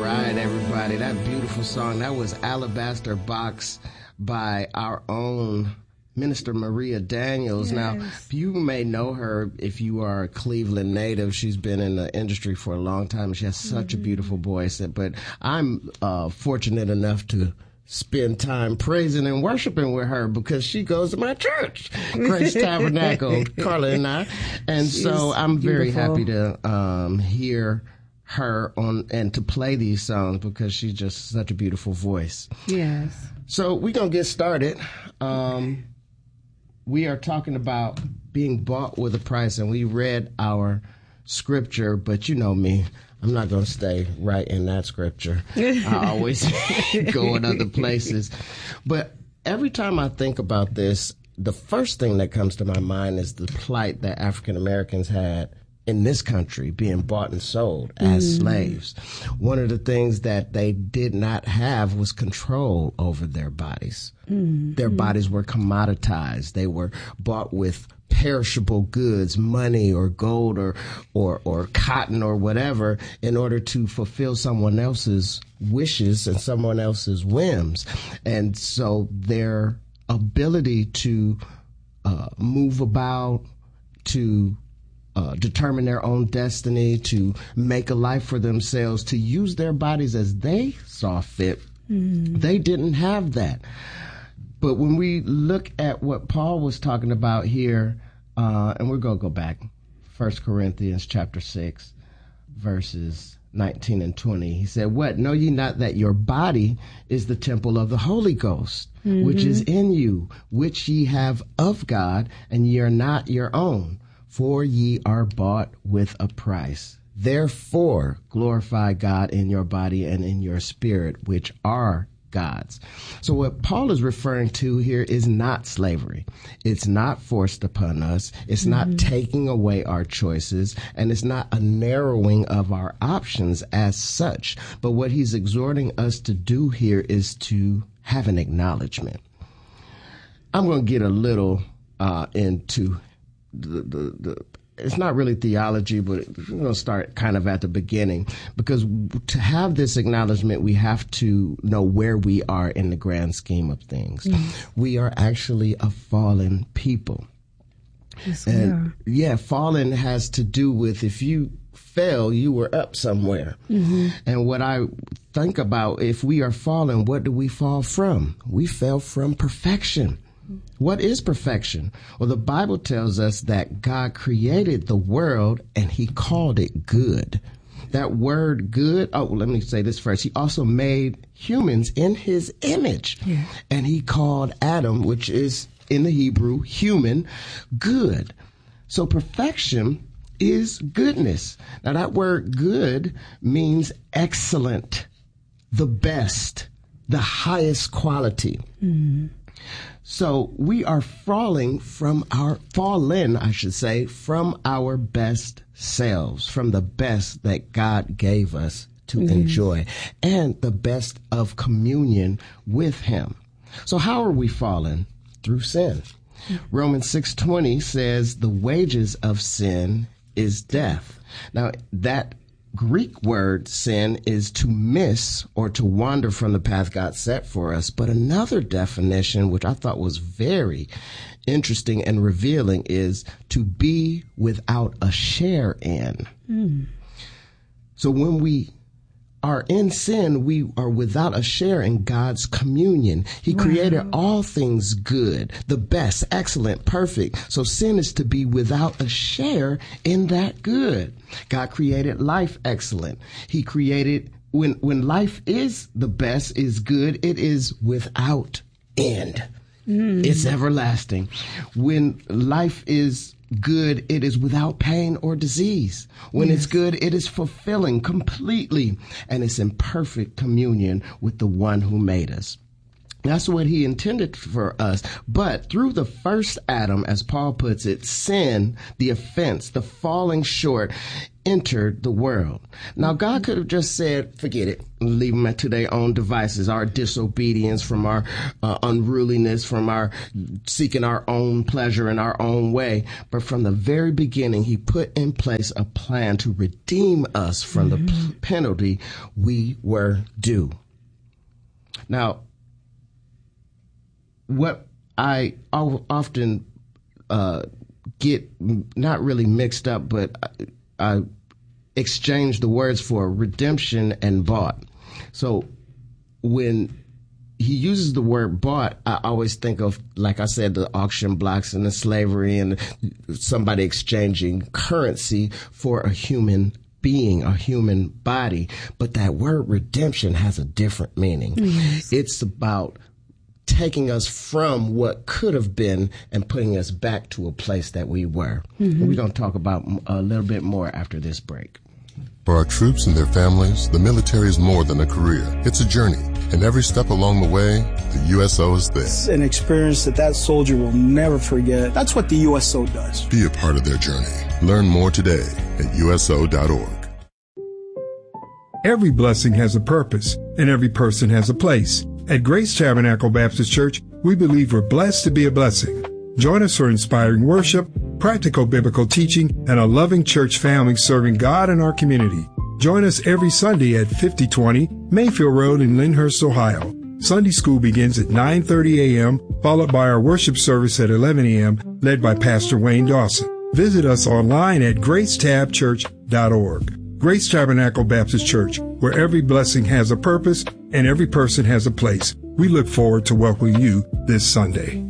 right, everybody. That beautiful song, that was Alabaster Box by our own Minister Maria Daniels. Yes. Now, you may know her if you are a Cleveland native. She's been in the industry for a long time. She has such a beautiful voice. But I'm fortunate enough to spend time praising and worshiping with her because she goes to my church, Grace Tabernacle, Carla and I. And so I'm very happy to hear her on and to play these songs because she's just such a beautiful voice. Yes. So we're going to get started. We are talking about being bought with a price, and we read our scripture, but you know me. I'm not going to stay right in that scripture. I always go in other places. But every time I think about this, the first thing that comes to my mind is the plight that African Americans had in this country, being bought and sold as slaves. One of the things that they did not have was control over their bodies. Their bodies were commoditized. They were bought with perishable goods, money or gold or cotton or whatever, in order to fulfill someone else's wishes and someone else's whims. And so their ability to move about, to determine their own destiny, to make a life for themselves, to use their bodies as they saw fit, they didn't have that. But when we look at what Paul was talking about here, and we're going to go back, 1 Corinthians chapter 6, verses 19 and 20. He said, "What? Know ye not that your body is the temple of the Holy Ghost, which is in you, which ye have of God, and ye are not your own? For ye are bought with a price. Therefore glorify God in your body and in your spirit, which are God's." So what Paul is referring to here is not slavery. It's not forced upon us. It's not taking away our choices, and it's not a narrowing of our options as such. But what he's exhorting us to do here is to have an acknowledgement. I'm going to get a little into the it's not really theology, but we're going to start kind of at the beginning, because to have this acknowledgement, we have to know where we are in the grand scheme of things. We are actually a fallen people. Yes, we are. Yeah, fallen has to do with if you fell, you were up somewhere. And what I think about, if we are fallen, what do we fall from? We fell from perfection. What is perfection? Well, the Bible tells us that God created the world and he called it good. That word good, let me say this first. He also made humans in his image. Yeah. And he called Adam, which is in the Hebrew, human, good. So perfection is goodness. Now that word good means excellent, the best, the highest quality. So we are fallen, from our best selves, from the best that God gave us to enjoy, and the best of communion with him. So how are we fallen? Through sin. Romans 6:20 says the wages of sin is death. Now that Greek word sin is to miss or to wander from the path God set for us. But another definition, which I thought was very interesting and revealing, is to be without a share in. So when we are in sin, we are without a share in God's communion. He created all things good, the best, excellent, perfect. So sin is to be without a share in that good. God created life excellent. He created, when life is the best, is good, it is without end. It's everlasting. When life is good, it is without pain or disease. When it's good, it is fulfilling completely, and it's in perfect communion with the one who made us. That's what he intended for us. But through the first Adam, as Paul puts it, sin, the offense, the falling short, entered the world. Now, God could have just said, forget it, leave them to their own devices, our disobedience, from our unruliness, from our seeking our own pleasure in our own way. But from the very beginning, he put in place a plan to redeem us from the penalty we were due. Now, what I often get not really mixed up, but I exchange the words for redemption and bought. So when he uses the word bought, I always think of, like I said, the auction blocks and the slavery and somebody exchanging currency for a human being, a human body. But that word redemption has a different meaning. Yes. It's about taking us from what could have been and putting us back to a place that we were. We're going to talk about a little bit more after this break. For our troops and their families, the military is more than a career. It's a journey. And every step along the way, the USO is there. It's an experience that soldier will never forget. That's what the USO does. Be a part of their journey. Learn more today at USO.org. Every blessing has a purpose, and every person has a place. At Grace Tabernacle Baptist Church, we believe we're blessed to be a blessing. Join us for inspiring worship, practical biblical teaching, and a loving church family serving God and our community. Join us every Sunday at 5020 Mayfield Road in Lyndhurst, Ohio. Sunday school begins at 9:30 a.m., followed by our worship service at 11 a.m., led by Pastor Wayne Dawson. Visit us online at gracetabchurch.org. Grace Tabernacle Baptist Church, where every blessing has a purpose and every person has a place. We look forward to welcoming you this Sunday.